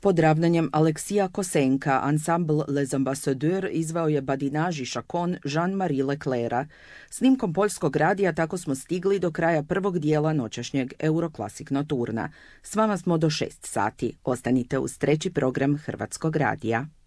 Pod ravnanjem Aleksija Kosenka, ansambl Les Ambassadeurs izveo je badinaži šakon Jean-Marie Leclerca. Snimkom Poljskog radija tako smo stigli do kraja prvog dijela noćašnjeg Euroclassic Nocturna. S vama smo do 6 sati. Ostanite uz treći program Hrvatskog radija.